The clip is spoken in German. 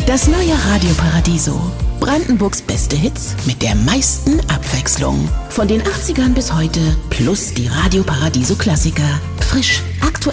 Das neue Radio Paradiso. Brandenburgs beste Hits mit der meisten Abwechslung. Von den 80ern bis heute plus die Radio Paradiso Klassiker. Frisch, aktuell